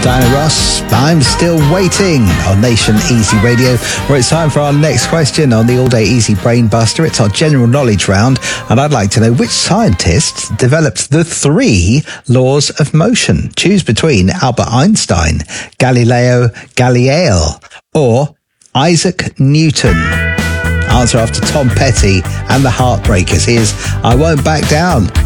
Diana Ross, I'm Still Waiting on Nation Easy Radio, where it's time for our next question on the All Day Easy Brain Buster. It's our general knowledge round, and I'd like to know which scientists developed the 3 laws of motion. Choose between Albert Einstein, Galileo Galilei, or Isaac Newton. Answer after Tom Petty and the Heartbreakers. Here's I Won't Back Down.